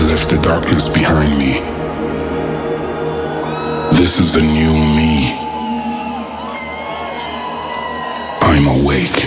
left the darkness behind me. This is the new me. I'm awake.